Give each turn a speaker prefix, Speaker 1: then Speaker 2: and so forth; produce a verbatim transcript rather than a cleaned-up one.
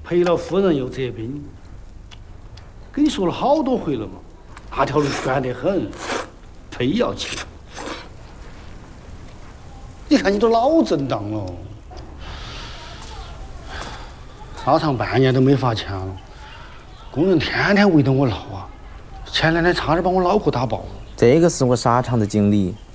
Speaker 1: 赔了夫人又折兵。跟你说了好多回了嘛，那条路悬得很，非要钱。你看你都老震荡了，烧厂半年都没发钱了，工人天天围着我闹啊，前两天差点把我老婆打爆了。
Speaker 2: 这个是我沙场的经理。